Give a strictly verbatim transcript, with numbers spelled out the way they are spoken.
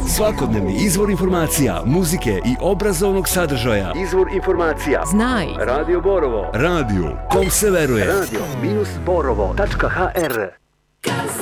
Svakodnevni izvor informacija, muzike i obrazovnog sadržaja. Izvor informacija. Znaj. Radio Borovo. Radio kom se veruje. radio dash borovo tačka h r